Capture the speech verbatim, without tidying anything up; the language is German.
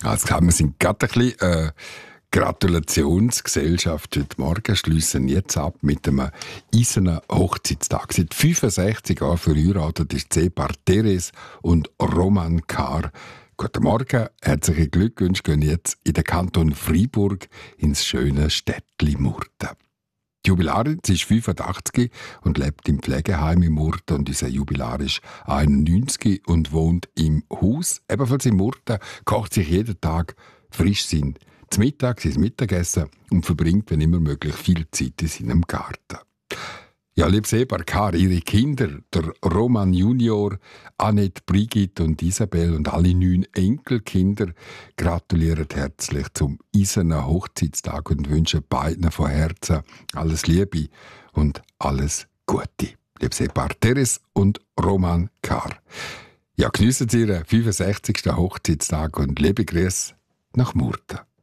Also wir sind gerade ein bisschen äh, Gratulationsgesellschaft heute Morgen, schliessen jetzt ab mit einem eisernen Hochzeitstag. Seit fünfundsechzig Jahren verheiratet ist das Ehepaar Teres und Roman Kahr. Guten Morgen, herzliche Glückwünsche gehen jetzt in den Kanton Freiburg ins schöne Städtli Murten. Die Jubilarin, sie ist fünfundachtzig und lebt im Pflegeheim in Murten, und unser Jubilar ist einundneunzig und wohnt im Haus. Ebenfalls in Murten, kocht sich jeden Tag frisch sind. Zum Mittag sein Mittagessen und verbringt, wenn immer möglich, viel Zeit in seinem Garten. Ja, liebes Ehepaar Kahr, ihre Kinder, der Roman Junior, Annette, Brigitte und Isabel und alle neun Enkelkinder gratulieren herzlich zum eisernen Hochzeitstag und wünschen beiden von Herzen alles Liebe und alles Gute. Liebes Ehepaar Teres und Roman Kahr. Ja, geniessen Sie Ihren fünfundsechzigsten Hochzeitstag und liebe Grüße nach Murten.